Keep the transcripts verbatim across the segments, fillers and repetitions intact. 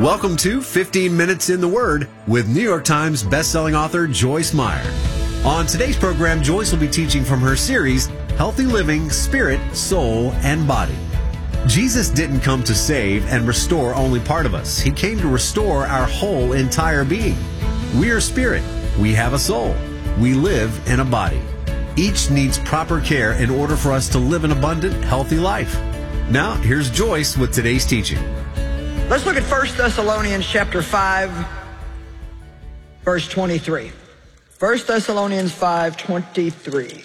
Welcome to fifteen minutes in the Word with New York Times bestselling author Joyce Meyer. On today's program, Joyce will be teaching from her series, Healthy Living, Spirit, Soul, and Body. Jesus didn't come to save and restore only part of us. He came to restore our whole entire being. We are spirit. We have a soul. We live in a body. Each needs proper care in order for us to live an abundant, healthy life. Now, here's Joyce with today's teaching. Let's look at First Thessalonians chapter five, verse twenty-three. First Thessalonians five, twenty-three.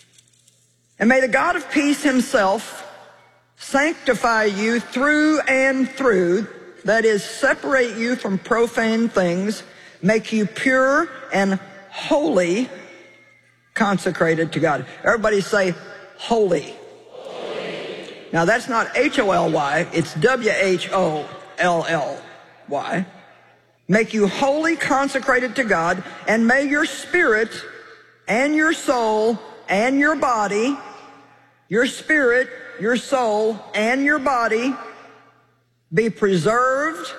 And may the God of peace himself sanctify you through and through, that is, separate you from profane things, make you pure and holy, consecrated to God. Everybody say, holy. Holy. Now that's not H O L Y, it's W H O L L Y. Make you wholly consecrated to God, and may your spirit and your soul and your body, your spirit, your soul, and your body be preserved,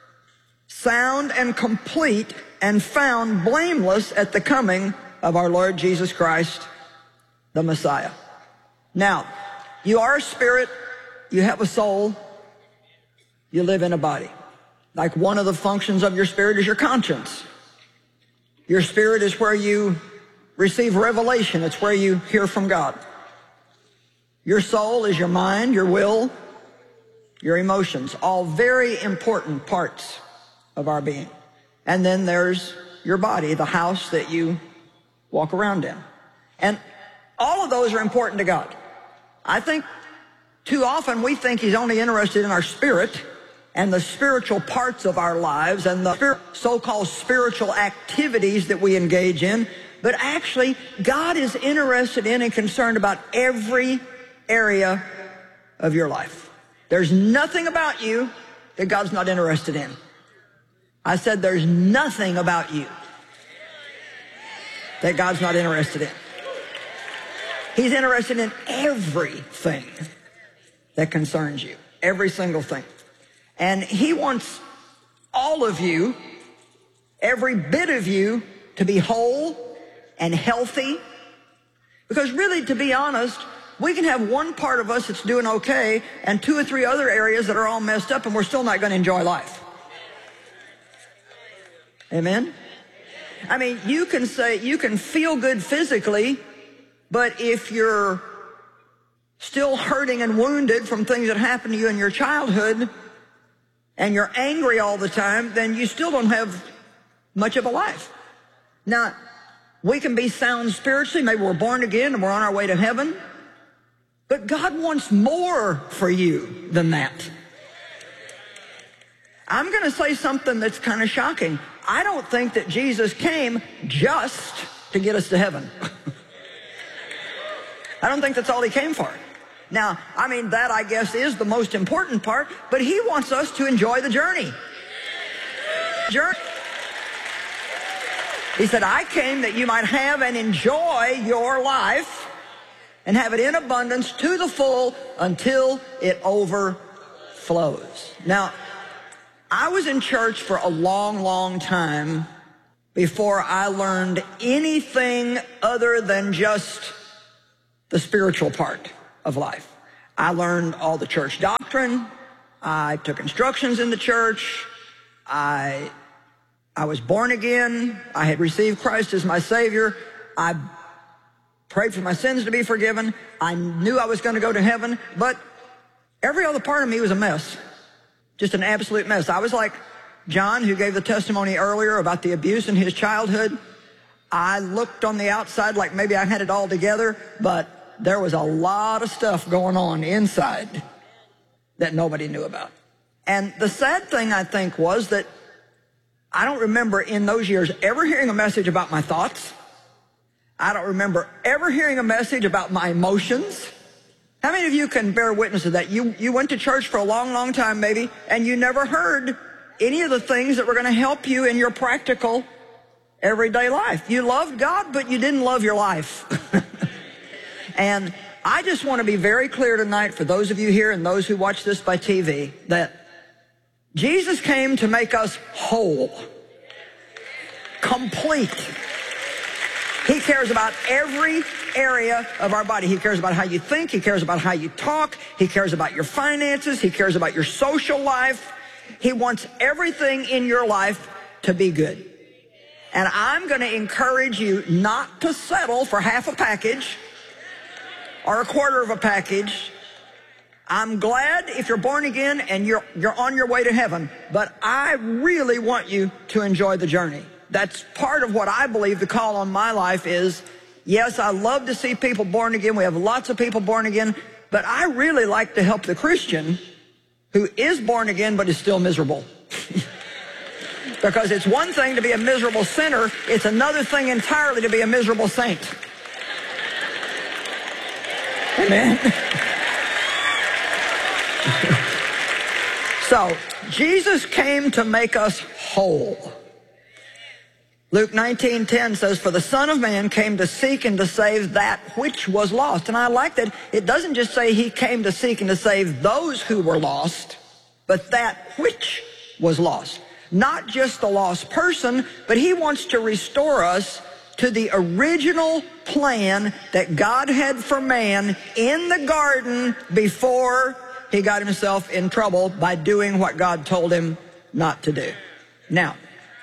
sound and complete, and found blameless at the coming of our Lord Jesus Christ, the Messiah. Now, you are a spirit, you have a soul, you live in a body. Like one of the functions of your spirit is your conscience. Your spirit is where you receive revelation. It's where you hear from God. Your soul is your mind, your will, your emotions, all very important parts of our being. And then there's your body, the house that you walk around in. And all of those are important to God. I think too often we think he's only interested in our spirit and the spiritual parts of our lives and the so-called spiritual activities that we engage in. But actually, God is interested in and concerned about every area of your life. There's nothing about you that God's not interested in. I said there's nothing about you that God's not interested in. He's interested in everything that concerns you, every single thing. And he wants all of you, every bit of you, to be whole and healthy. Because really, to be honest, we can have one part of us that's doing okay and two or three other areas that are all messed up, and we're still not going to enjoy life. Amen? I mean, you can say, you can feel good physically, but if you're still hurting and wounded from things that happened to you in your childhood, and you're angry all the time, then you still don't have much of a life. Now, we can be sound spiritually. Maybe we're born again and we're on our way to heaven. But God wants more for you than that. I'm going to say something that's kind of shocking. I don't think that Jesus came just to get us to heaven. I don't think that's all he came for. Now, I mean, that, I guess, is the most important part, but he wants us to enjoy the journey. Journey. He said, I came that you might have and enjoy your life and have it in abundance to the full until it overflows. Now, I was in church for a long, long time before I learned anything other than just the spiritual part of life. I learned all the church doctrine. I took instructions in the church. I, I was born again. I had received Christ as my Savior. I prayed for my sins to be forgiven. I knew I was going to go to heaven, but every other part of me was a mess. Just an absolute mess. I was like John, who gave the testimony earlier about the abuse in his childhood. I looked on the outside like maybe I had it all together, but there was a lot of stuff going on inside that nobody knew about. And the sad thing, I think, was that I don't remember in those years ever hearing a message about my thoughts. I don't remember ever hearing a message about my emotions. How many of you can bear witness to that? You, you went to church for a long, long time, maybe, and you never heard any of the things that were going to help you in your practical, everyday life. You loved God, but you didn't love your life. And I just want to be very clear tonight for those of you here and those who watch this by T V that Jesus came to make us whole, complete. He cares about every area of our body. He cares about how you think. He cares about how you talk. He cares about your finances. He cares about your social life. He wants everything in your life to be good. And I'm going to encourage you not to settle for half a package or a quarter of a package. I'm glad if you're born again and you're, you're on your way to heaven, but I really want you to enjoy the journey. That's part of what I believe the call on my life is. Yes, I love to see people born again. We have lots of people born again, but I really like to help the Christian who is born again but is still miserable. Because it's one thing to be a miserable sinner, it's another thing entirely to be a miserable saint. Amen. So, Jesus came to make us whole. Luke nineteen ten says, "For the Son of Man came to seek and to save that which was lost." And I like that it doesn't just say he came to seek and to save those who were lost, but that which was lost. Not just the lost person, but he wants to restore us to the original plan that God had for man in the garden before he got himself in trouble by doing what God told him not to do. Now,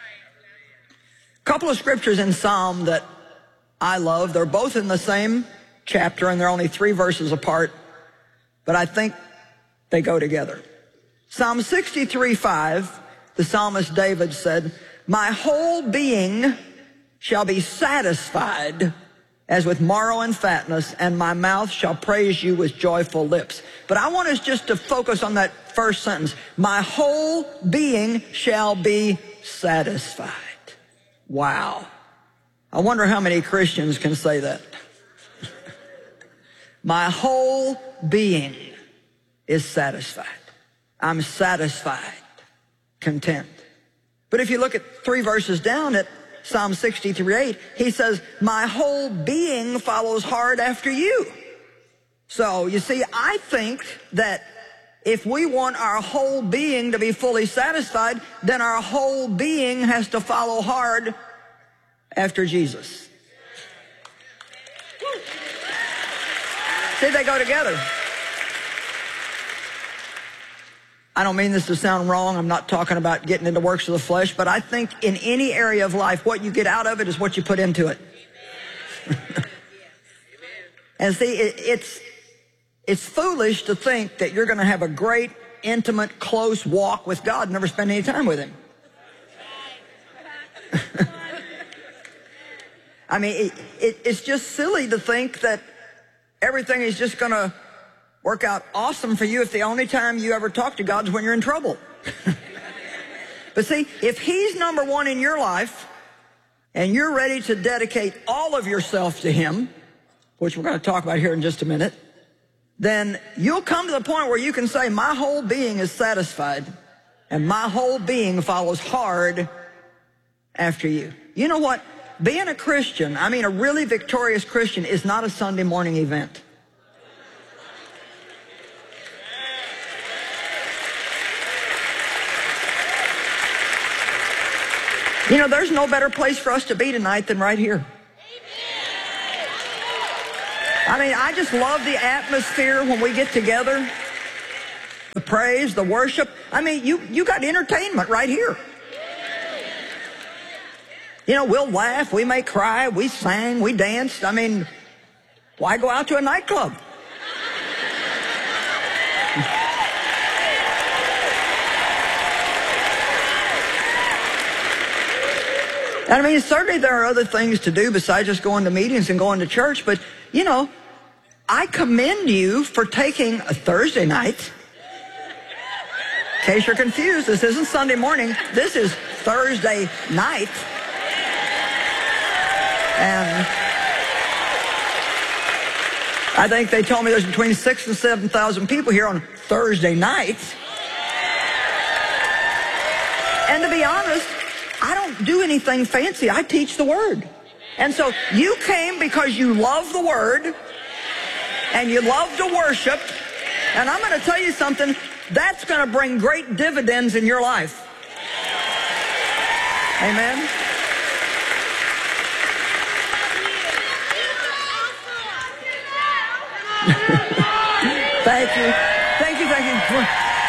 a couple of scriptures in Psalm that I love. They're both in the same chapter and they're only three verses apart, but I think they go together. Psalm sixty-three five, the psalmist David said, "My whole being shall be satisfied as with marrow and fatness, and my mouth shall praise you with joyful lips." But I want us just to focus on that first sentence. My whole being shall be satisfied. Wow. I wonder how many Christians can say that. My whole being is satisfied. I'm satisfied, content. But if you look at three verses down at Psalm sixty-three eight, he says, "My whole being follows hard after you." So, you see, I think that if we want our whole being to be fully satisfied, then our whole being has to follow hard after Jesus. See, they go together. I don't mean this to sound wrong. I'm not talking about getting into works of the flesh, but I think in any area of life, what you get out of it is what you put into it. And see, it, it's, it's foolish to think that you're going to have a great, intimate, close walk with God and never spend any time with him. I mean, it, it, it's just silly to think that everything is just going to work out awesome for you if the only time you ever talk to God is when you're in trouble. But see, if he's number one in your life and you're ready to dedicate all of yourself to him, which we're going to talk about here in just a minute, then you'll come to the point where you can say, my whole being is satisfied and my whole being follows hard after you. You know what? Being a Christian, I mean a really victorious Christian, is not a Sunday morning event. You know, there's no better place for us to be tonight than right here. I mean, I just love the atmosphere when we get together. The praise, the worship. I mean, you, you got entertainment right here. You know, we'll laugh, we may cry, we sang, we danced. I mean, why go out to a nightclub? I mean, certainly there are other things to do besides just going to meetings and going to church, but, you know, I commend you for taking a Thursday night. In case you're confused, this isn't Sunday morning, this is Thursday night. And I think they told me there's between six and seven thousand people here on Thursday night. And to be honest, I don't do anything fancy. I teach the Word. And so you came because you love the Word and you love to worship. And I'm going to tell you something. that's going to bring great dividends in your life. Amen. Thank you. Thank you, thank you.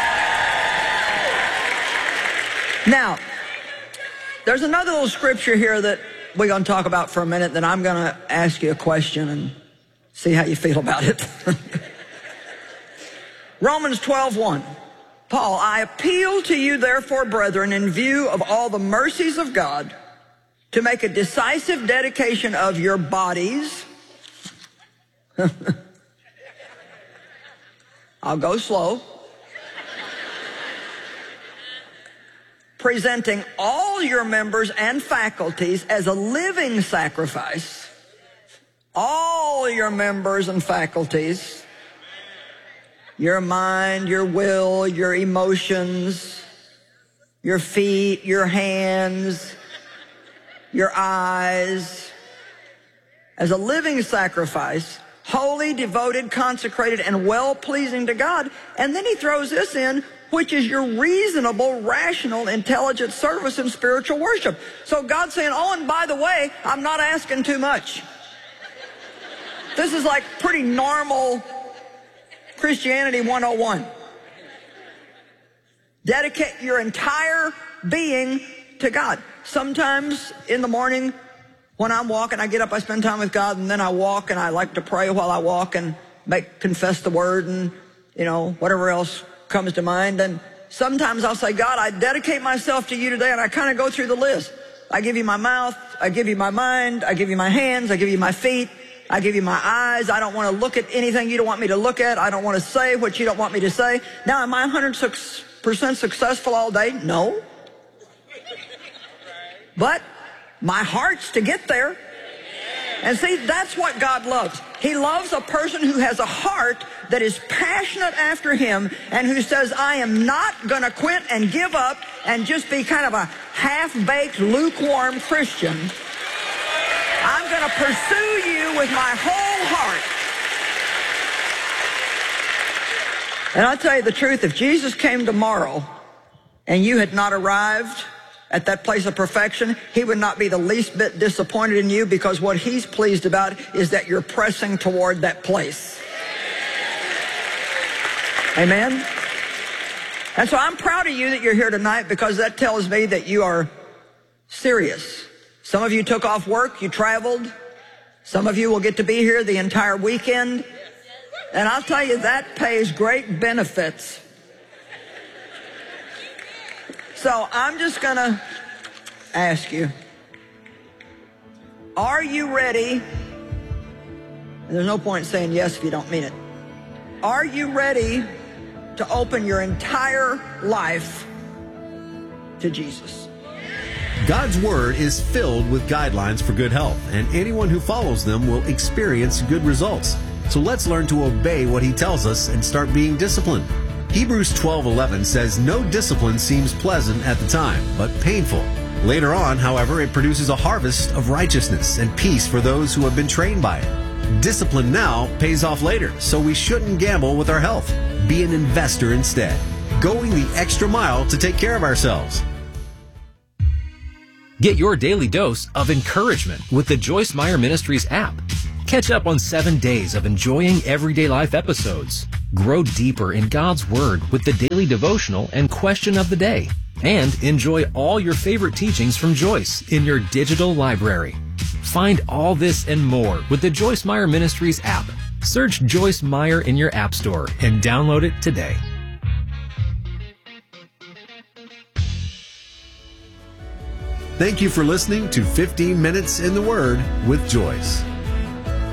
Now, there's another little scripture here that we're going to talk about for a minute, then I'm going to ask you a question and see how you feel about it. Romans twelve one. Paul, I appeal to you, therefore, brethren, in view of all the mercies of God, to make a decisive dedication of your bodies. I'll go slow. Presenting all your members and faculties as a living sacrifice. All your members and faculties. Your mind, your will, your emotions, your feet, your hands, your eyes, as a living sacrifice, holy, devoted, consecrated, and well-pleasing to God. And then he throws this in, which is your reasonable, rational, intelligent service in spiritual worship. So God's saying, oh, and by the way, I'm not asking too much. This is like pretty normal Christianity one oh one. Dedicate your entire being to God. Sometimes in the morning when I'm walking, I get up, I spend time with God, and then I walk, and I like to pray while I walk and make confess the word and, you know, whatever else comes to mind. And sometimes I'll say, God, I dedicate myself to you today, and I kind of go through the list. I give you my mouth, I give you my mind, I give you my hands, I give you my feet, I give you my eyes. I don't want to look at anything you don't want me to look at. I don't want to say what you don't want me to say. Now, am I one hundred percent successful all day? No. But my heart's to get there. And see, that's what God loves. He loves a person who has a heart that is passionate after him and who says, I am not going to quit and give up and just be kind of a half-baked, lukewarm Christian. I'm going to pursue you with my whole heart. And I'll tell you the truth, if Jesus came tomorrow and you had not arrived at that place of perfection, he would not be the least bit disappointed in you, because what he's pleased about is that you're pressing toward that place. Amen? And so I'm proud of you that you're here tonight, because that tells me that you are serious. Some of you took off work, you traveled. Some of you will get to be here the entire weekend. And I'll tell you, that pays great benefits. So I'm just going to ask you, are you ready? And there's no point in saying yes if you don't mean it. Are you ready to open your entire life to Jesus? God's Word is filled with guidelines for good health, and anyone who follows them will experience good results. So let's learn to obey what He tells us and start being disciplined. Hebrews twelve eleven says, no discipline seems pleasant at the time, but painful. Later on, however, it produces a harvest of righteousness and peace for those who have been trained by it. Discipline now pays off later, so we shouldn't gamble with our health. Be an investor instead, going the extra mile to take care of ourselves. Get your daily dose of encouragement with the Joyce Meyer Ministries app. Catch up on seven days of enjoying everyday life episodes. Grow deeper in God's Word with the daily devotional and question of the day. And enjoy all your favorite teachings from Joyce in your digital library. Find all this and more with the Joyce Meyer Ministries app. Search Joyce Meyer in your app store and download it today. Thank you for listening to fifteen minutes in the Word with Joyce.